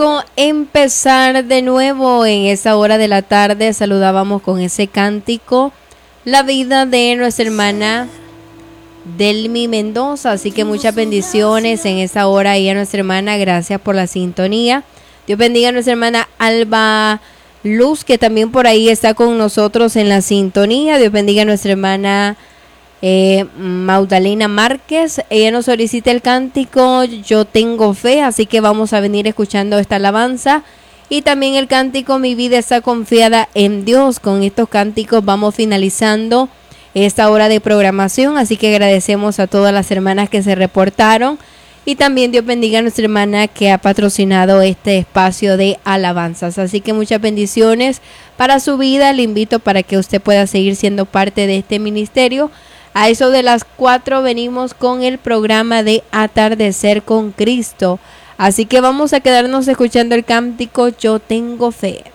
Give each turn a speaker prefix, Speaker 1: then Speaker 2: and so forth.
Speaker 1: Empezar de nuevo en esa hora de la tarde. Saludábamos con ese cántico la vida de nuestra hermana Delmi Mendoza, así que muchas bendiciones en esa hora y a nuestra hermana, gracias por la sintonía. Dios bendiga a nuestra hermana Alba Luz, que también por ahí está con nosotros en la sintonía. Dios bendiga a nuestra hermana Magdalena Márquez. Ella nos solicita el cántico Yo Tengo Fe, así que vamos a venir escuchando esta alabanza y también el cántico Mi Vida Está Confiada en Dios. Con estos cánticos vamos finalizando esta hora de programación, así que agradecemos a todas las hermanas que se reportaron y también Dios bendiga a nuestra hermana que ha patrocinado este espacio de alabanzas. Así que muchas bendiciones para su vida. Le invito para que usted pueda seguir siendo parte de este ministerio. A eso de las 4 venimos con el programa de Atardecer con Cristo. Así que vamos a quedarnos escuchando el cántico Yo Tengo Fe.